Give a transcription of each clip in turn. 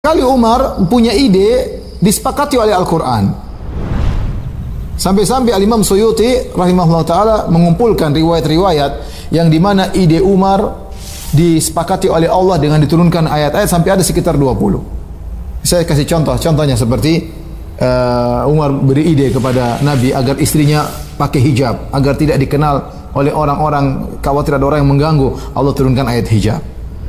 Kali Umar punya ide disepakati oleh Al-Quran. Sampai-sampai Al-Imam Suyuti rahimahullah ta'ala mengumpulkan riwayat-riwayat yang dimana ide Umar disepakati oleh Allah dengan diturunkan ayat-ayat sampai ada sekitar 20. Saya kasih contohnya seperti Umar beri ide kepada Nabi agar istrinya pakai hijab, agar tidak dikenal oleh orang-orang, khawatir ada orang yang mengganggu, Allah turunkan ayat hijab.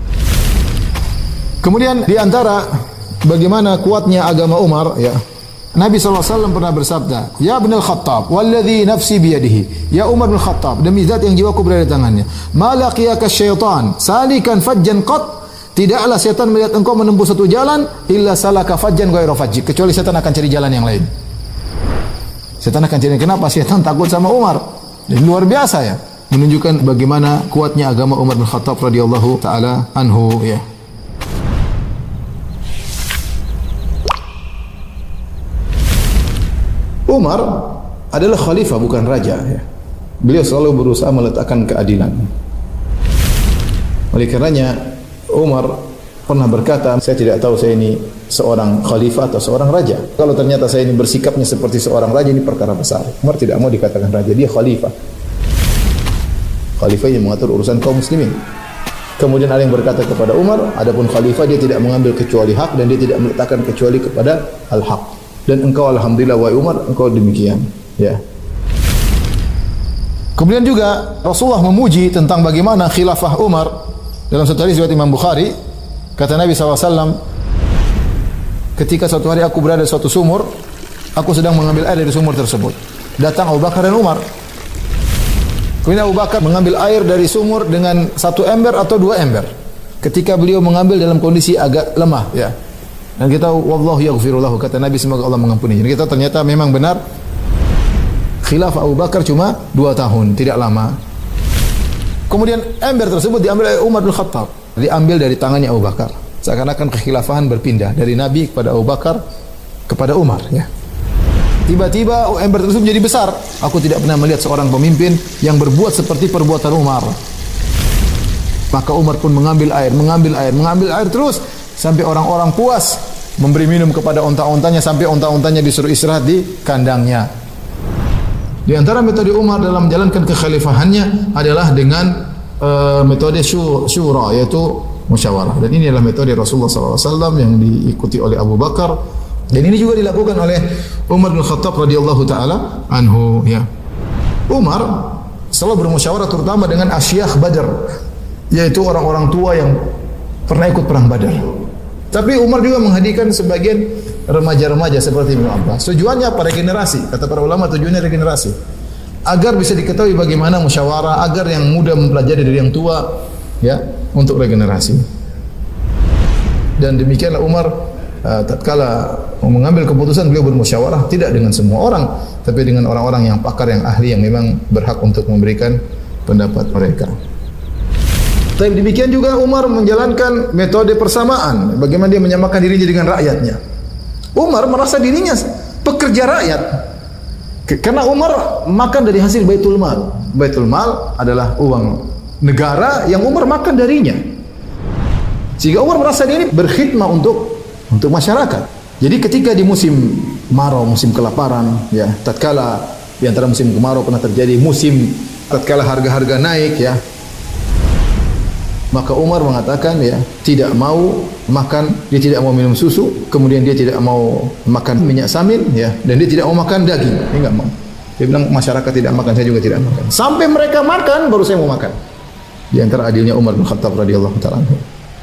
Kemudian di antara bagaimana kuatnya agama Umar, ya, Nabi SAW pernah bersabda, Ya Ibn al-Khattab, walladhi nafsi biyadihi, Ya Umar bin Khattab, demi zat yang jiwaku berada di tangannya, ma laqiyaka syaitan, salikan fajjan qat, tidaklah setan melihat engkau menempuh satu jalan, illa salaka fajjan ghairu fajjik, kecuali setan akan cari jalan yang lain. Setan akan cari, kenapa? Setan takut sama Umar. Dan luar biasa, ya, menunjukkan bagaimana kuatnya agama Umar bin Khattab radhiyallahu taala anhu, ya. Umar adalah khalifah, bukan raja, ya. Beliau selalu berusaha meletakkan keadilan. Oleh karenanya Umar pernah berkata, saya tidak tahu saya ini seorang khalifah atau seorang raja. Kalau ternyata saya ini bersikapnya seperti seorang raja, ini perkara besar. Umar tidak mau dikatakan raja, dia khalifah. Khalifah yang mengatur urusan kaum muslimin. Kemudian ada yang berkata kepada Umar, adapun khalifah dia tidak mengambil kecuali hak dan dia tidak meletakkan kecuali kepada al-haq. Dan engkau alhamdulillah wahai Umar, engkau demikian, ya. Kemudian juga Rasulullah memuji tentang bagaimana khilafah Umar dalam satu hadis riwayat Imam Bukhari. Kata Nabi SAW, ketika suatu hari aku berada di suatu sumur, aku sedang mengambil air dari sumur tersebut. Datang Abu Bakar dan Umar. Kemudian Abu Bakar mengambil air dari sumur dengan 1 ember atau 2 ember. Ketika beliau mengambil dalam kondisi agak lemah, ya. Dan kita wallahu yaghfirullahu, kata Nabi, semoga Allah mengampuni. Jadi kita ternyata memang benar khilafah Abu Bakar cuma 2 tahun, tidak lama. Kemudian ember tersebut diambil oleh Umar bin Khattab, diambil dari tangannya Abu Bakar. Seakan-akan kekhilafahan berpindah dari Nabi kepada Abu Bakar kepada Umar, ya. Tiba-tiba ember tersebut menjadi besar. Aku tidak pernah melihat seorang pemimpin yang berbuat seperti perbuatan Umar. Maka Umar pun mengambil air terus sampai orang-orang puas, memberi minum kepada onta-ontanya sampai onta-ontanya disuruh istirahat di kandangnya. Di antara metode Umar dalam menjalankan kekhalifahannya adalah dengan metode syura, yaitu musyawarah. Dan ini adalah metode Rasulullah SAW yang diikuti oleh Abu Bakar. Dan ini juga dilakukan oleh Umar bin Khattab radhiyallahu taala anhu, ya. Umar selalu bermusyawarah terutama dengan asyakh Badar, yaitu orang-orang tua yang pernah ikut perang Badar. Tapi Umar juga menghadirkan sebagian remaja-remaja seperti Ibnu Abbas. Tujuannya apa? Regenerasi. Kata para ulama, tujuannya regenerasi. Agar bisa diketahui bagaimana musyawarah, agar yang muda mempelajari dari yang tua, ya, untuk regenerasi. Dan demikianlah Umar tatkala mengambil keputusan, beliau bermusyawarah tidak dengan semua orang, tapi dengan orang-orang yang pakar, yang ahli, yang memang berhak untuk memberikan pendapat mereka. Tapi demikian juga Umar menjalankan metode persamaan. Bagaimana dia menyamakan dirinya dengan rakyatnya. Umar merasa dirinya pekerja rakyat. Karena Umar makan dari hasil Baitul Mal. Baitul Mal adalah uang negara yang Umar makan darinya. Sehingga Umar merasa diri berkhidmah untuk masyarakat. Jadi ketika di musim kemarau, musim kelaparan, ya, tatkala di antara musim kemarau pernah terjadi musim tatkala harga-harga naik, ya, maka Umar mengatakan, ya, tidak mau makan, dia tidak mau minum susu, kemudian dia tidak mau makan minyak samin, ya, dan dia tidak mau makan daging. Dia enggak mau. Dia bilang masyarakat tidak makan, saya juga tidak makan. Sampai mereka makan baru saya mau makan. Di antara adilnya Umar bin Khattab radhiyallahu taala anhu.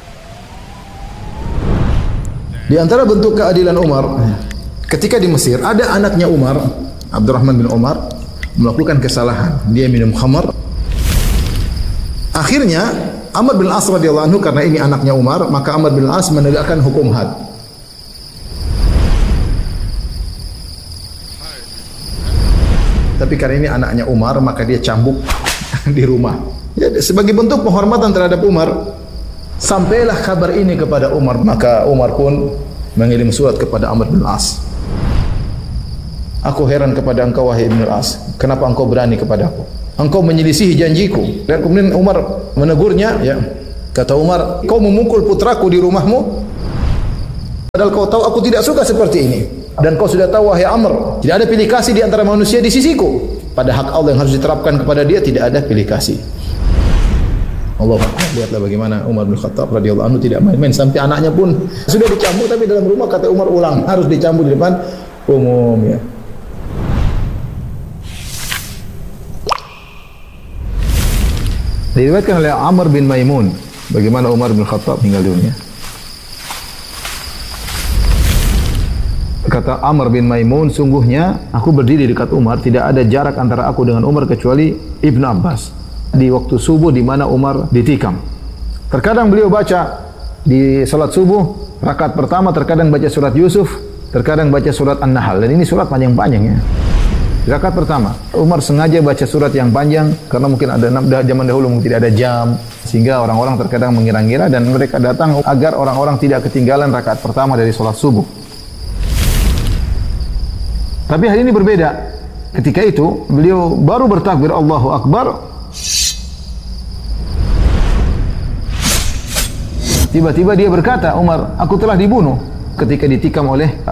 Di antara bentuk keadilan Umar, ketika di Mesir ada anaknya Umar, Abdurrahman bin Umar, melakukan kesalahan. Dia minum khamar. Akhirnya Amr bin As radhiyallahu anhu, karena ini anaknya Umar, maka Amr bin As menegakkan hukum had. Tapi karena ini anaknya Umar, maka dia cambuk di rumah. Ya, sebagai bentuk penghormatan terhadap Umar, sampailah kabar ini kepada Umar, maka Umar pun mengirim surat kepada Amr bin As. Aku heran kepada engkau wahai Ibn As, kenapa engkau berani kepadaku? Engkau menyelisihi janjiku. Dan kemudian Umar menegurnya, ya. Kata Umar, kau memukul putraku di rumahmu? Padahal kau tahu aku tidak suka seperti ini. Dan kau sudah tahu wahai Amr, tidak ada pilih kasih di antara manusia di sisiku. Pada hak Allah yang harus diterapkan kepada dia tidak ada pilih kasih. Allah lihatlah bagaimana Umar bin Khattab radhiyallahu anhu tidak main-main, sampai anaknya pun sudah dicambuk, tapi dalam rumah kata Umar ulang, harus dicambuk di depan umum ya. Diriwayatkan oleh Amr bin Maimun bagaimana Umar bin Khattab meninggal dunia. Kata Amr bin Maimun, sungguhnya aku berdiri dekat Umar, tidak ada jarak antara aku dengan Umar kecuali Ibnu Abbas. Di waktu subuh di mana Umar ditikam. Terkadang beliau baca di salat subuh rakaat pertama, terkadang baca surat Yusuf, terkadang baca surat An-Nahl, dan ini surat panjang-panjang ya. Di rakaat pertama Umar sengaja baca surat yang panjang karena mungkin ada zaman dahulu mungkin tidak ada jam, sehingga orang-orang terkadang mengira-ngira dan mereka datang agar orang-orang tidak ketinggalan rakaat pertama dari salat subuh. Tapi hari ini berbeda. Ketika itu beliau baru bertakbir Allahu Akbar, tiba-tiba dia berkata, Umar, aku telah dibunuh ketika ditikam oleh